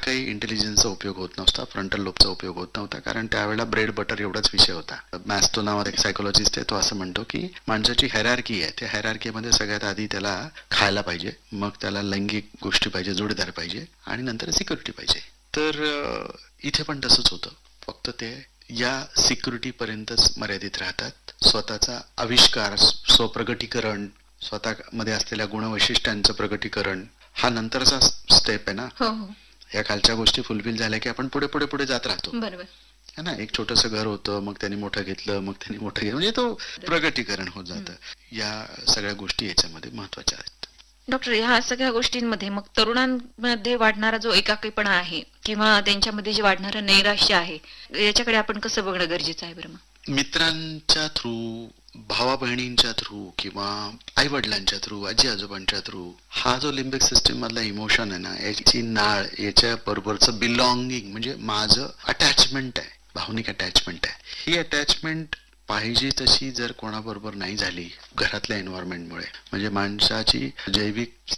काही इंटेलिजन्सचा उपयोग होत नव्हता, फ्रंटल लोबचा उपयोग होत नव्हता, कारण त्यावेळेला ब्रेड बटर एवढाच विषय होता. मॅस्तो नावाचा एक सायकोलॉजिस्ट आहे, तो असं म्हणतो की माणसाची हायरार्की आहे, त्या हायरार्कीमध्ये सगळ्यात आधी त्याला खायला पाहिजे, मग त्याला लैंगिक गोष्टी पाहिजे, जोडीदार पाहिजे, आणि नंतर सिक्युरिटी पाहिजे. तर इथे पण तसंच होतं, फक्त ते या सिक्युरिटी पर्यंतच मर्यादित राहतात. स्वतःचा आविष्कार, स्वप्रगटीकरण, स्वतःमध्ये असलेल्या गुणवैशिष्ट्यांचं प्रगटीकरण हा नंतरचा स्टेप आहे ना. हो हो या खालच्या गोष्टी फुलफिल झाल्या की आपण पुढे पुढे पुढे जात राहतो, बरोबर. है ना. एक छोटस घर होतं, मग त्यांनी मोठं घेतलं, मग त्यांनी मोठं घेतलं, म्हणजे तो प्रगटीकरण होत जातं. या सगळ्या गोष्टी याच्यामध्ये महत्वाच्या आहेत. डॉक्टर, ह्या सगळ्या गोष्टींमध्ये मग तरुणांमध्ये वाढणारा जो एकाकीपणा आहे किंवा त्यांच्यामध्ये जे वाढणारं नैराश्य आहे, याच्याकडे आपण कसं बघणं गरजेचं आहे बरं? मग मित्रांच्या थ्रू, भावा बहिणींच्या थ्रू, किंवा आई वडिलांच्या थ्रू, आजी आजोबांच्या थ्रू, हा जो लिंबिक सिस्टीम मधला इमोशन आहे ना, याची नाळ, याच्या बरोबरचं बिलॉंगिंग, म्हणजे माझं अटॅचमेंट आहे, भावनिक अटॅचमेंट आहे. ही अटॅचमेंट पाहिजे तशी जर कोणाबरोबर नाही झाली घरातल्या एन्व्हायरमेंटमुळे, म्हणजे माणसाची जैविक